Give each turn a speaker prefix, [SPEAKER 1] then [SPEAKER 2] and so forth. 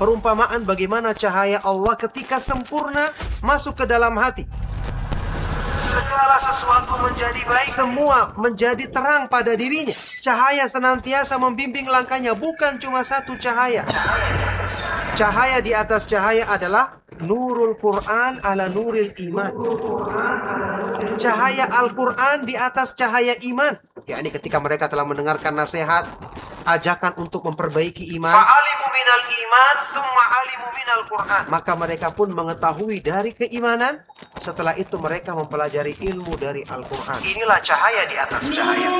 [SPEAKER 1] Perumpamaan bagaimana cahaya Allah ketika sempurna masuk ke dalam hati. Segala sesuatu menjadi baik, semua menjadi terang pada dirinya. Cahaya senantiasa membimbing langkahnya, bukan cuma satu cahaya. Cahaya di atas cahaya adalah Nurul Quran ala Nuril Iman. Cahaya Al-Quran di atas cahaya iman. Yakni ketika mereka telah mendengarkan nasihat, ajakan untuk memperbaiki iman, fa'alimu minal iman, thumma alimu minal Quran. Maka mereka pun mengetahui dari keimanan. Setelah itu mereka mempelajari ilmu dari Al-Quran. Inilah cahaya di atas cahaya.